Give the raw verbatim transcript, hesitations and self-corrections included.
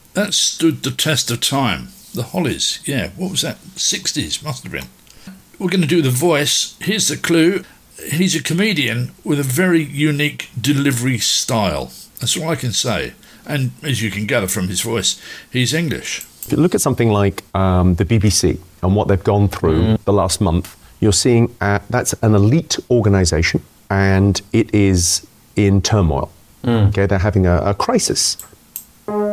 That stood the test of time. The Hollies, yeah. What was that? sixties, must have been. We're going to do the voice. Here's the clue. He's a comedian with a very unique delivery style. That's all I can say. And as you can gather from his voice, he's English. If you look at something like um, the B B C and what they've gone through mm. the last month, you're seeing uh, that's an elite organisation and it is in turmoil. Mm. Okay, they're having a, a crisis